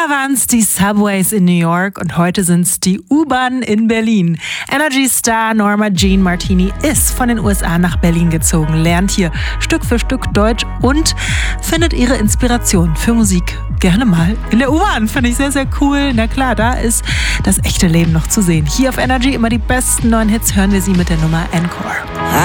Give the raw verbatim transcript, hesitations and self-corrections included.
waren es die Subways in New York und heute sind es die U-Bahnen in Berlin. Energy-Star Norma Jean Martini ist von den U S A nach Berlin gezogen, lernt hier Stück für Stück Deutsch und findet ihre Inspiration für Musik gerne mal in der U-Bahn. Finde ich sehr, sehr cool. Na klar, da ist das echte Leben noch zu sehen. Hier auf Energy immer die besten neuen Hits, hören wir sie mit der Nummer Encore.